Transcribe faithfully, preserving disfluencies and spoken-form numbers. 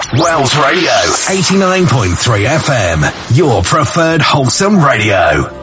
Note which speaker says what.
Speaker 1: Wells Radio, eighty-nine point three F M, your preferred wholesome radio.